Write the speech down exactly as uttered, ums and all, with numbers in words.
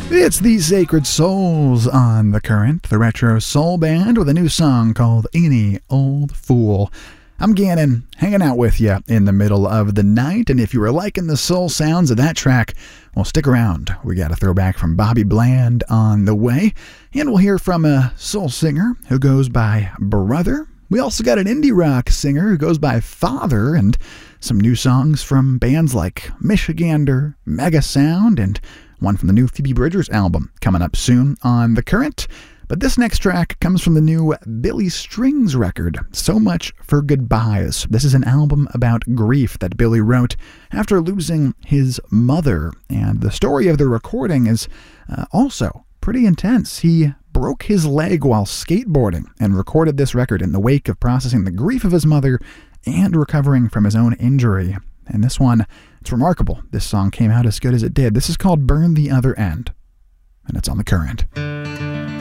It's the Sacred Souls on The Current, the retro soul band with a new song called Any Old Fool. I'm Gannon, hanging out with you in the middle of the night, and if you were liking the soul sounds of that track, well, stick around. We got a throwback from Bobby Bland on the way, and we'll hear from a soul singer who goes by Brother. We also got an indie rock singer who goes by Father, and some new songs from bands like Michigander, Mega Sound, and one from the new Phoebe Bridgers album coming up soon on The Current. But this next track comes from the new Billy Strings record, So Much for Goodbyes. This is an album about grief that Billy wrote after losing his mother. And the story of the recording is uh, also pretty intense. He broke his leg while skateboarding and recorded this record in the wake of processing the grief of his mother and recovering from his own injury. And this one, it's remarkable. This song came out as good as it did. This is called Burn the Other End, and it's on The Current.